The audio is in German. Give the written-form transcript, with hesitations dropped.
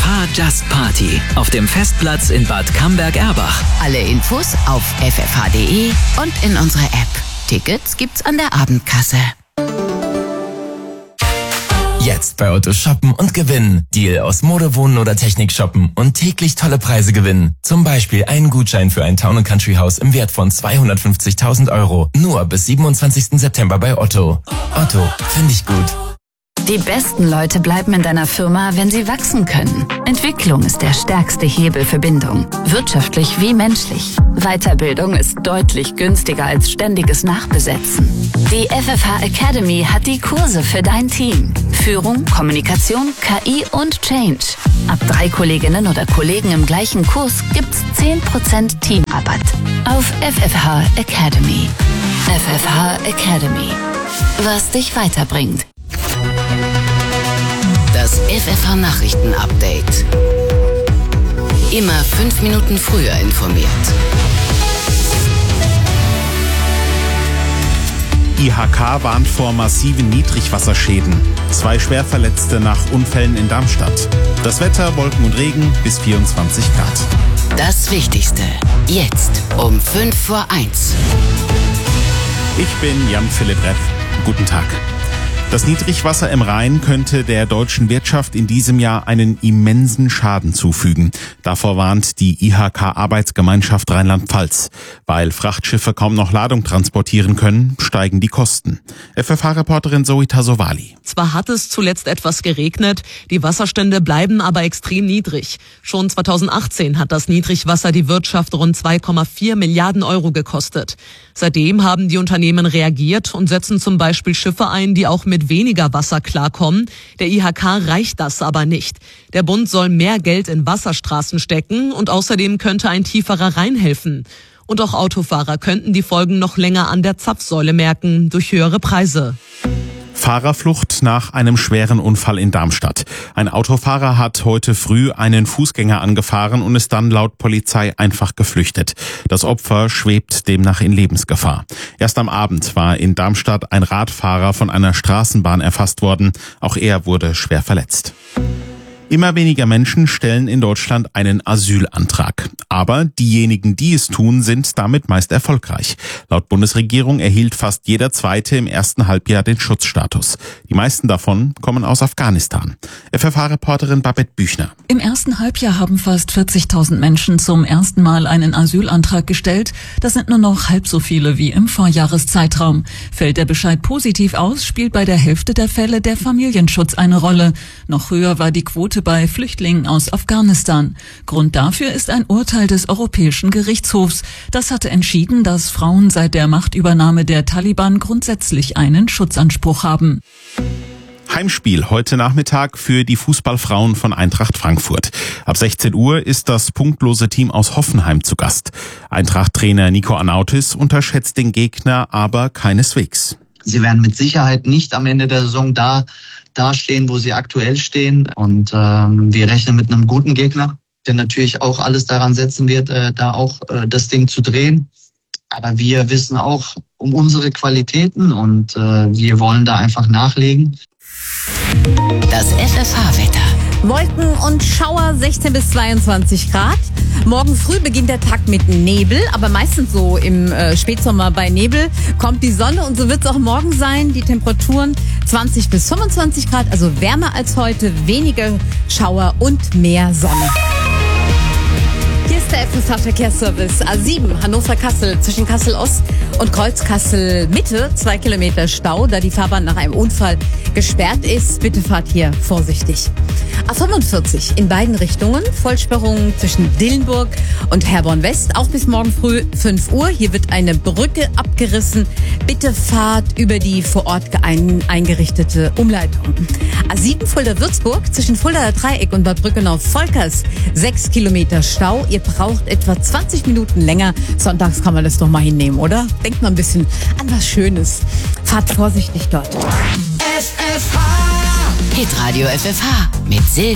FFH Just Party auf dem Festplatz in Bad Camberg-Erbach. Alle Infos auf ffh.de und in unserer App. Tickets gibt's an der Abendkasse. Jetzt bei Otto shoppen und gewinnen. Deal aus Mode, Wohnen oder Technik shoppen und täglich tolle Preise gewinnen. Zum Beispiel einen Gutschein für ein Town & Country Haus im Wert von 250.000 €. Nur bis 27. September bei Otto. Otto, finde ich gut. Die besten Leute bleiben in deiner Firma, wenn sie wachsen können. Entwicklung ist der stärkste Hebel für Bindung, wirtschaftlich wie menschlich. Weiterbildung ist deutlich günstiger als ständiges Nachbesetzen. Die FFH Academy hat die Kurse für dein Team. Führung, Kommunikation, KI und Change. Ab 3 Kolleginnen oder Kollegen im gleichen Kurs gibt's 10% Teamrabatt auf FFH Academy. FFH Academy. Was dich weiterbringt. Das FFH Nachrichten-Update. Immer 5 Minuten früher informiert. IHK warnt vor massiven Niedrigwasserschäden. 2 Schwerverletzte nach Unfällen in Darmstadt. Das Wetter, Wolken und Regen bis 24 Grad. Das Wichtigste. Jetzt um 1:05. Ich bin Jan-Philipp Reff. Guten Tag. Das Niedrigwasser im Rhein könnte der deutschen Wirtschaft in diesem Jahr einen immensen Schaden zufügen. Davor warnt die IHK-Arbeitsgemeinschaft Rheinland-Pfalz. Weil Frachtschiffe kaum noch Ladung transportieren können, steigen die Kosten. FFH-Reporterin Zoe Tasovali. Zwar hat es zuletzt etwas geregnet, die Wasserstände bleiben aber extrem niedrig. Schon 2018 hat das Niedrigwasser die Wirtschaft rund 2,4 Milliarden € gekostet. Seitdem haben die Unternehmen reagiert und setzen zum Beispiel Schiffe ein, die auch mit weniger Wasser klarkommen. Der IHK reicht das aber nicht. Der Bund soll mehr Geld in Wasserstraßen stecken und außerdem könnte ein tieferer Rhein helfen. Und auch Autofahrer könnten die Folgen noch länger an der Zapfsäule merken, durch höhere Preise. Fahrerflucht nach einem schweren Unfall in Darmstadt. Ein Autofahrer hat heute früh einen Fußgänger angefahren und ist dann laut Polizei einfach geflüchtet. Das Opfer schwebt demnach in Lebensgefahr. Erst am Abend war in Darmstadt ein Radfahrer von einer Straßenbahn erfasst worden. Auch er wurde schwer verletzt. Immer weniger Menschen stellen in Deutschland einen Asylantrag. Aber diejenigen, die es tun, sind damit meist erfolgreich. Laut Bundesregierung erhielt fast jeder Zweite im ersten Halbjahr den Schutzstatus. Die meisten davon kommen aus Afghanistan. FFH-Reporterin Babette Büchner. Im ersten Halbjahr haben fast 40.000 Menschen zum ersten Mal einen Asylantrag gestellt. Das sind nur noch halb so viele wie im Vorjahreszeitraum. Fällt der Bescheid positiv aus, spielt bei der Hälfte der Fälle der Familienschutz eine Rolle. Noch höher war die Quote bei Flüchtlingen aus Afghanistan. Grund dafür ist ein Urteil des Europäischen Gerichtshofs. Das hatte entschieden, dass Frauen seit der Machtübernahme der Taliban grundsätzlich einen Schutzanspruch haben. Heimspiel heute Nachmittag für die Fußballfrauen von Eintracht Frankfurt. Ab 16 Uhr ist das punktlose Team aus Hoffenheim zu Gast. Eintracht-Trainer Nico Anautis unterschätzt den Gegner aber keineswegs. Sie werden mit Sicherheit nicht am Ende der Saison da stehen, wo sie aktuell stehen. Und wir rechnen mit einem guten Gegner, der natürlich auch alles daran setzen wird, da auch das Ding zu drehen. Aber wir wissen auch um unsere Qualitäten und wir wollen da einfach nachlegen. Das FFH-Wetter. Wolken und Schauer, 16 bis 22 Grad. Morgen früh beginnt der Tag mit Nebel, aber meistens so im Spätsommer bei Nebel kommt die Sonne und so wird es auch morgen sein. Die Temperaturen 20 bis 25 Grad, also wärmer als heute, weniger Schauer und mehr Sonne. Hier ist der FFH-Verkehrsservice A7 Hannover-Kassel zwischen Kassel-Ost und Kreuz-Kassel-Mitte. 2 Kilometer Stau, da die Fahrbahn nach einem Unfall gesperrt ist. Bitte fahrt hier vorsichtig. A45 in beiden Richtungen. Vollsperrung zwischen Dillenburg und Herborn-West. Auch bis morgen früh 5 Uhr. Hier wird eine Brücke abgerissen. Bitte fahrt über die vor Ort eingerichtete Umleitung. A7 Fulda-Würzburg zwischen Fuldaer Dreieck und Bad Brückenau-Volkers. 6 Kilometer Stau. Ihr braucht etwa 20 Minuten länger. Sonntags kann man das doch mal hinnehmen, oder? Denkt mal ein bisschen an was Schönes. Fahrt vorsichtig dort. Hitradio FFH mit Silvia.